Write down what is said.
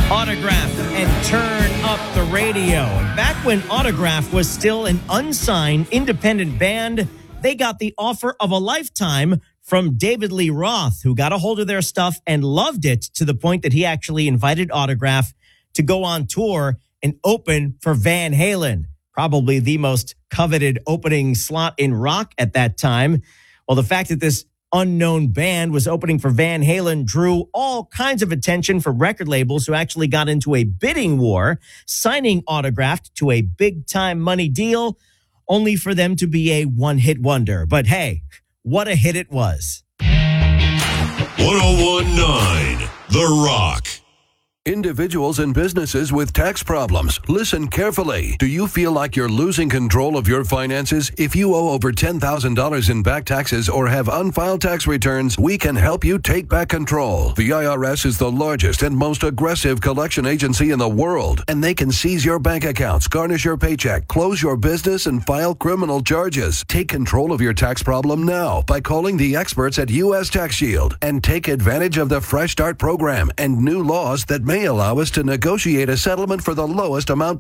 Autograph and turn up the radio. Back when Autograph was still an unsigned independent band, they got the offer of a lifetime from David Lee Roth, who got a hold of their stuff and loved it to the point that he actually invited Autograph to go on tour and open for Van Halen, probably the most coveted opening slot in rock at that time. Well, the fact that this unknown band was opening for Van Halen drew all kinds of attention from record labels who actually got into a bidding war, signing Autograph to a big-time money deal, only for them to be a one-hit wonder. But hey, what a hit it was. 1019 The Rock. Individuals and businesses with tax problems, listen carefully. Do you feel like you're losing control of your finances? If you owe over $10,000 in back taxes or have unfiled tax returns, we can help you take back control. The IRS is the largest and most aggressive collection agency in the world, and they can seize your bank accounts, garnish your paycheck, close your business, and file criminal charges. Take control of your tax problem now by calling the experts at U.S. Tax Shield and take advantage of the Fresh Start program and new laws that may allow us to negotiate a settlement for the lowest amount